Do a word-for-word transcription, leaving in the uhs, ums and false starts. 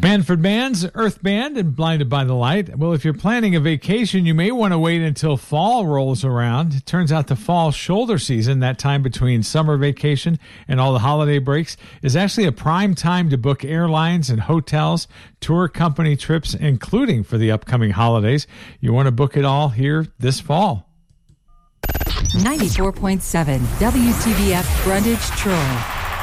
Manfred Mann's Earth Band and Blinded by the Light. Well, if you're planning a vacation, you may want to wait until fall rolls around. It turns out the fall shoulder season, that time between summer vacation and all the holiday breaks, is actually a prime time to book airlines and hotels, tour company trips, including for the upcoming holidays. You want to book it all here this fall. ninety-four point seven W T B F Brundage Troy.